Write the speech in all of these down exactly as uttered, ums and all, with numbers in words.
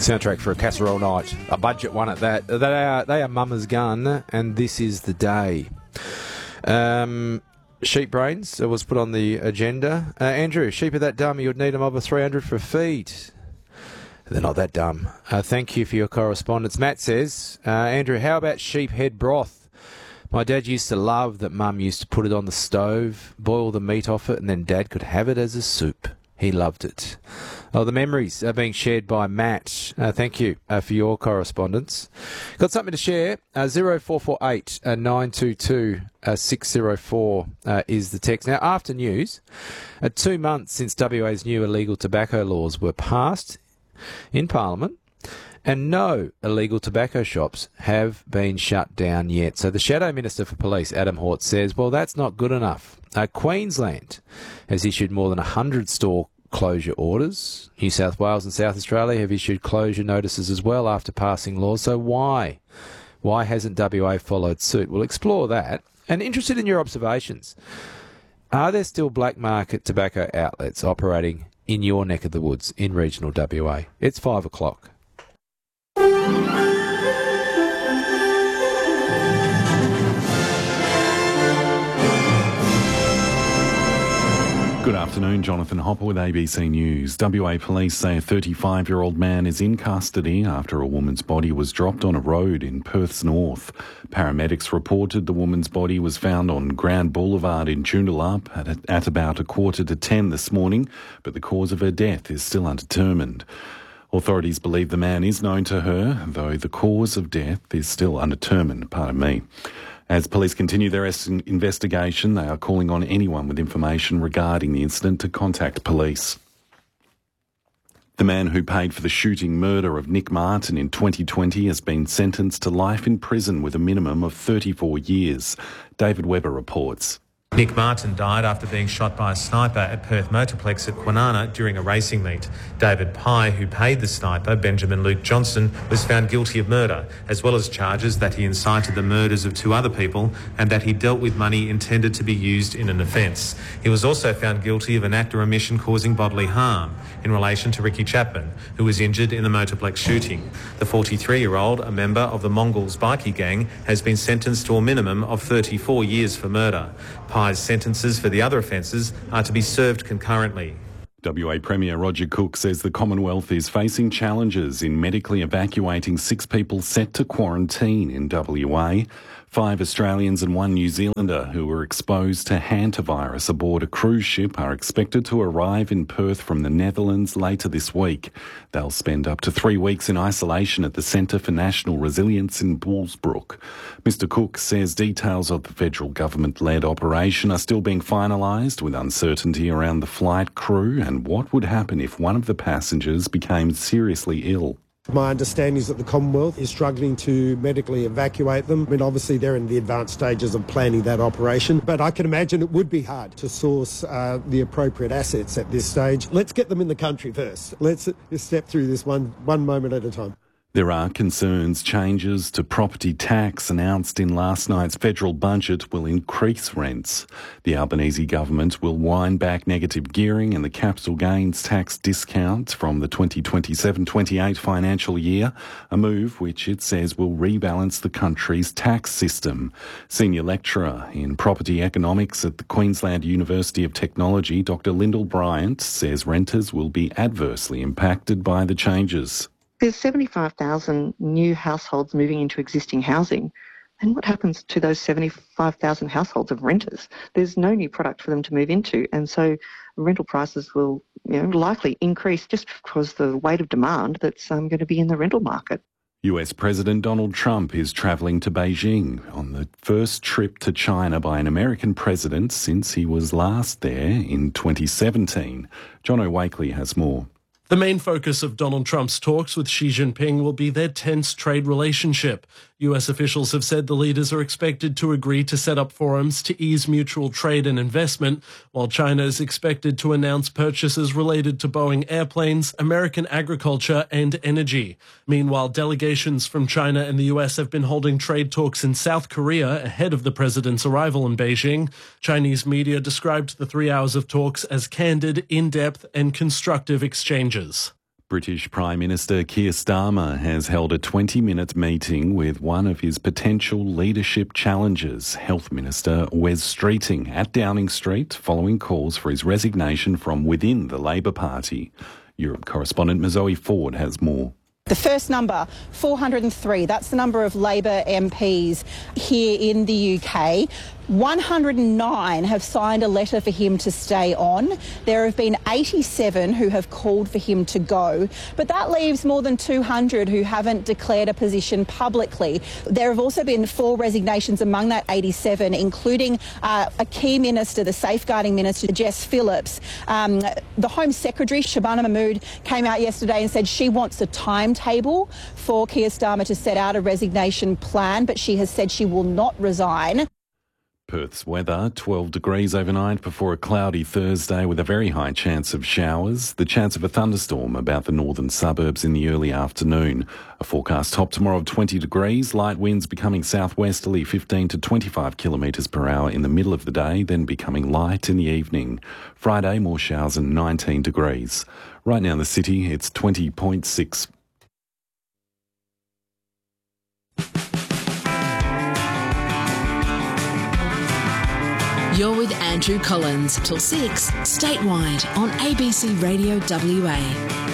Soundtrack for a casserole night, a budget one at that. They are, they are Mama's Gun, and this is the day. Um, sheep brains was put on the agenda. Uh, Andrew, sheep are that dumb you would need a mob of three hundred for a feed. They're not that dumb. Uh, thank you for your correspondence. Matt says, uh, Andrew, how about sheep head broth? My dad used to love that Mum used to put it on the stove, boil the meat off it, and then Dad could have it as a soup. He loved it. Oh, the memories are being shared by Matt. Uh, thank you uh, for your correspondence. Got something to share? Uh, zero four four eight nine two two six zero four uh, is the text. Now, after news, uh, two months since W A's new illegal tobacco laws were passed in Parliament, and no illegal tobacco shops have been shut down yet. So the Shadow Minister for Police, Adam Hort, says, well, that's not good enough. Uh, Queensland has issued more than one hundred store closure orders. New South Wales and South Australia have issued closure notices as well after passing laws. So why? Why hasn't W A followed suit? We'll explore that. And interested in your observations. Are there still black market tobacco outlets operating in your neck of the woods in regional W A? It's five o'clock. Good afternoon, Jonathan Hopper with A B C News. W A police say a thirty-five-year-old man is in custody after a woman's body was dropped on a road in Perth's north. Paramedics reported the woman's body was found on Grand Boulevard in Joondalup at, at about a quarter to ten this morning, but the cause of her death is still undetermined. Authorities believe the man is known to her, though the cause of death is still undetermined. Pardon me. As police continue their investigation, they are calling on anyone with information regarding the incident to contact police. The man who paid for the shooting murder of Nick Martin in twenty twenty has been sentenced to life in prison with a minimum of thirty-four years. David Webber reports. Nick Martin died after being shot by a sniper at Perth Motorplex at Kwinana during a racing meet. David Pye, who paid the sniper, Benjamin Luke Johnson, was found guilty of murder, as well as charges that he incited the murders of two other people and that he dealt with money intended to be used in an offence. He was also found guilty of an act or omission causing bodily harm in relation to Ricky Chapman, who was injured in the Motorplex shooting. The forty-three-year-old, a member of the Mongols bikie gang, has been sentenced to a minimum of thirty-four years for murder. Pye's sentences for the other offences are to be served concurrently. W A Premier Roger Cook says the Commonwealth is facing challenges in medically evacuating six people set to quarantine in W A. Five Australians and one New Zealander who were exposed to hantavirus aboard a cruise ship are expected to arrive in Perth from the Netherlands later this week. They'll spend up to three weeks in isolation at the Centre for National Resilience in Bullsbrook. Mister Cook says details of the federal government-led operation are still being finalised, with uncertainty around the flight crew and what would happen if one of the passengers became seriously ill. My understanding is that the Commonwealth is struggling to medically evacuate them. I mean, obviously they're in the advanced stages of planning that operation, but I can imagine it would be hard to source uh, the appropriate assets at this stage. Let's get them in the country first. Let's step through this one, one moment at a time. There are concerns changes to property tax announced in last night's federal budget will increase rents. The Albanese government will wind back negative gearing and the capital gains tax discount from the twenty twenty-seven twenty-eight financial year, a move which it says will rebalance the country's tax system. Senior lecturer in property economics at the Queensland University of Technology, Doctor Lyndall Bryant, says renters will be adversely impacted by the changes. There's seventy-five thousand new households moving into existing housing. And what happens to those seventy-five thousand households of renters? There's no new product for them to move into. And so rental prices will, you know, likely increase just because the weight of demand that's um, going to be in the rental market. U S President Donald Trump is travelling to Beijing on the first trip to China by an American president since he was last there in twenty seventeen. John O'Wakely has more. The main focus of Donald Trump's talks with Xi Jinping will be their tense trade relationship. U S officials have said the leaders are expected to agree to set up forums to ease mutual trade and investment, while China is expected to announce purchases related to Boeing airplanes, American agriculture and energy. Meanwhile, delegations from China and the U S have been holding trade talks in South Korea ahead of the president's arrival in Beijing. Chinese media described the three hours of talks as candid, in-depth and constructive exchanges. British Prime Minister Keir Starmer has held a twenty-minute meeting with one of his potential leadership challengers, Health Minister Wes Streeting, at Downing Street, following calls for his resignation from within the Labor Party. Europe correspondent Mazoe Ford has more. The first number, four hundred and three, that's the number of Labor M Ps here in the U K. one hundred and nine have signed a letter for him to stay on. There have been eighty-seven who have called for him to go, but that leaves more than two hundred who haven't declared a position publicly. There have also been four resignations among that eighty-seven, including uh, a key minister, the Safeguarding Minister, Jess Phillips. Um, the Home Secretary, Shabana Mahmood, came out yesterday and said she wants a timetable for Keir Starmer to set out a resignation plan, but she has said she will not resign. Perth's weather, twelve degrees overnight before a cloudy Thursday with a very high chance of showers. The chance of a thunderstorm about the northern suburbs in the early afternoon. A forecast top tomorrow of twenty degrees, light winds becoming southwesterly fifteen to twenty-five kilometres per hour in the middle of the day, then becoming light in the evening. Friday, more showers and nineteen degrees. Right now in the city, it's twenty point six. You're with Andrew Collins till six, statewide on A B C Radio W A.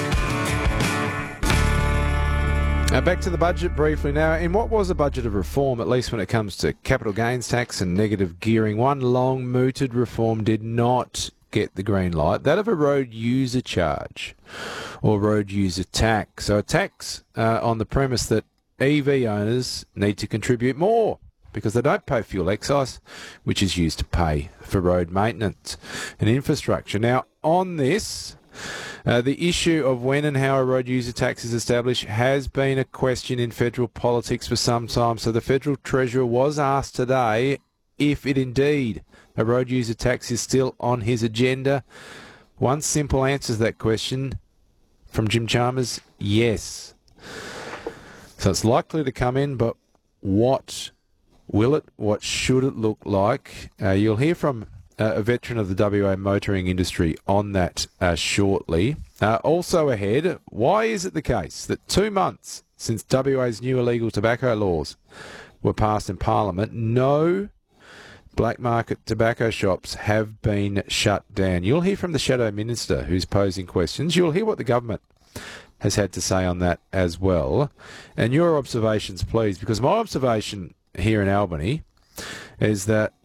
Now back to the budget briefly now. In what was a budget of reform, at least when it comes to capital gains tax and negative gearing, one long-mooted reform did not get the green light, that of a road user charge or road user tax. So a tax uh, on the premise that E V owners need to contribute more because they don't pay fuel excise, which is used to pay for road maintenance and infrastructure. Now, on this, uh, the issue of when and how a road user tax is established has been a question in federal politics for some time. So the Federal Treasurer was asked today if it indeed a road user tax is still on his agenda. One simple answer to that question from Jim Chalmers, yes. So it's likely to come in, but what will it? What should it look like? Uh, you'll hear from uh, a veteran of the W A motoring industry on that uh, shortly. Uh, also ahead, why is it the case that two months since W A's new illegal tobacco laws were passed in Parliament, no black market tobacco shops have been shut down? You'll hear from the Shadow Minister who's posing questions. You'll hear what the government has had to say on that as well. And your observations, please, because my observation here in Albany is that